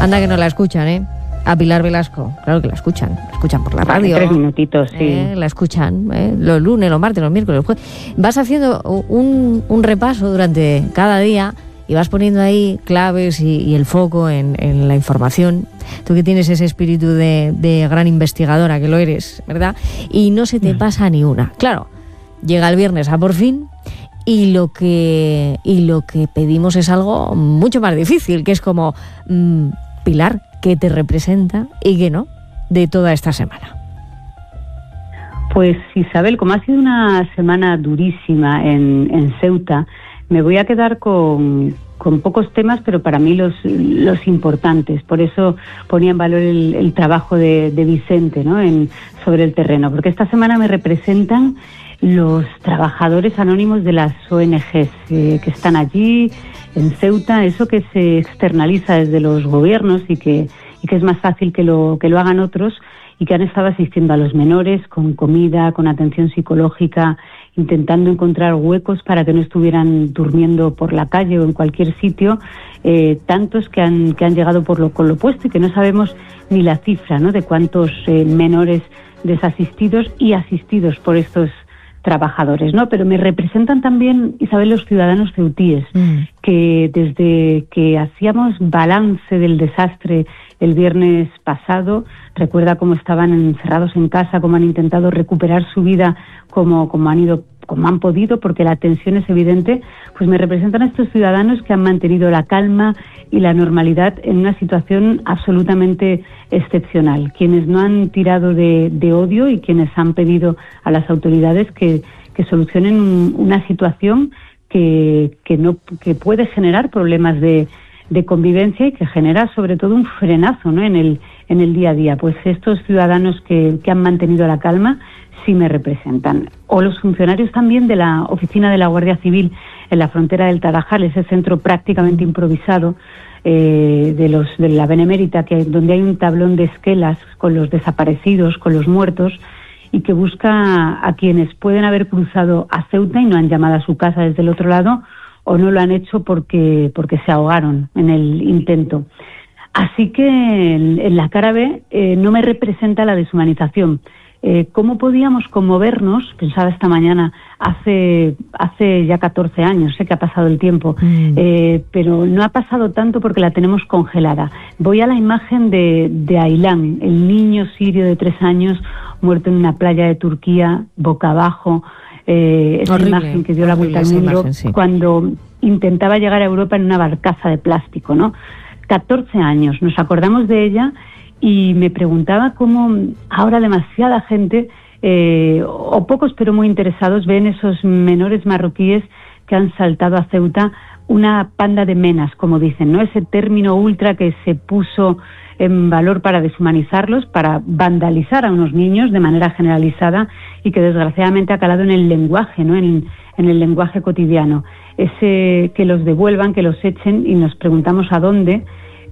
Anda que no la escuchan, ¿eh? A Pilar Velasco, claro que la escuchan por la radio. 3 minutitos, sí. La escuchan, los lunes, los martes, los miércoles, los jueves. Vas haciendo un repaso durante cada día y vas poniendo ahí claves y el foco en la información. Tú que tienes ese espíritu de gran investigadora, que lo eres, ¿verdad? Y no se te pasa ni una. Claro, llega el viernes a por fin y lo que pedimos es algo mucho más difícil, que es como, Pilar, ¿qué te representa y qué no de toda esta semana? Pues Isabel, como ha sido una semana durísima en Ceuta, me voy a quedar con pocos temas, pero para mí los importantes. Por eso ponía en valor el trabajo de Vicente, ¿no? Sobre el terreno, porque esta semana me representan los trabajadores anónimos de las ONGs que están allí en Ceuta, eso que se externaliza desde los gobiernos y que es más fácil que lo hagan otros, y que han estado asistiendo a los menores con comida, con atención psicológica, intentando encontrar huecos para que no estuvieran durmiendo por la calle o en cualquier sitio, tantos que han llegado con lo opuesto, y que no sabemos ni la cifra, ¿no?, de cuántos menores desasistidos y asistidos por estos trabajadores, ¿no? Pero me representan también, Isabel, los ciudadanos ceutíes, que desde que hacíamos balance del desastre el viernes pasado, recuerda cómo estaban encerrados en casa, cómo han intentado recuperar su vida, como han podido, porque la tensión es evidente. Pues me representan a estos ciudadanos que han mantenido la calma y la normalidad en una situación absolutamente excepcional, quienes no han tirado de odio y quienes han pedido a las autoridades que solucionen una situación que puede generar problemas de convivencia y que genera sobre todo un frenazo, ¿no?, en el día a día. Pues estos ciudadanos que han mantenido la calma sí me representan. O los funcionarios también de la oficina de la Guardia Civil en la frontera del Tarajal, ese centro prácticamente improvisado de la Benemérita, donde hay un tablón de esquelas con los desaparecidos, con los muertos, y que busca a quienes pueden haber cruzado a Ceuta y no han llamado a su casa desde el otro lado, o no lo han hecho porque se ahogaron en el intento. Así que en la cara B no me representa la deshumanización. ¿Cómo podíamos conmovernos? Pensaba esta mañana, hace ya 14 años, sé que ha pasado el tiempo, pero no ha pasado tanto porque la tenemos congelada. Voy a la imagen de Aylan, el niño sirio de 3 años muerto en una playa de Turquía, boca abajo. Esa horrible, imagen que dio la vuelta al mundo, imagen, sí, cuando intentaba llegar a Europa en una barcaza de plástico, ¿no? 14 años, nos acordamos de ella. Y me preguntaba cómo ahora demasiada gente, o pocos pero muy interesados, ven esos menores marroquíes que han saltado a Ceuta, una panda de menas, como dicen, ¿no? Ese término ultra que se puso en valor para deshumanizarlos, para vandalizar a unos niños de manera generalizada, y que desgraciadamente ha calado en el lenguaje, ¿no?, en el lenguaje cotidiano. Ese que los devuelvan, que los echen, y nos preguntamos a dónde.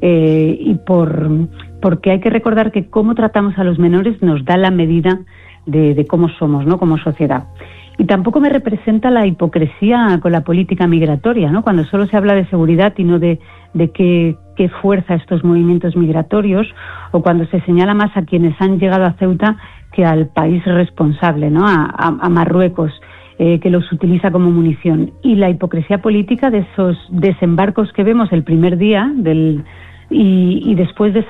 Porque hay que recordar que cómo tratamos a los menores nos da la medida de cómo somos, ¿no?, como sociedad. Y tampoco me representa la hipocresía con la política migratoria, ¿no?, cuando solo se habla de seguridad y no de qué fuerza estos movimientos migratorios, o cuando se señala más a quienes han llegado a Ceuta que al país responsable, ¿no?, a Marruecos, que los utiliza como munición. Y la hipocresía política de esos desembarcos que vemos el primer día y después de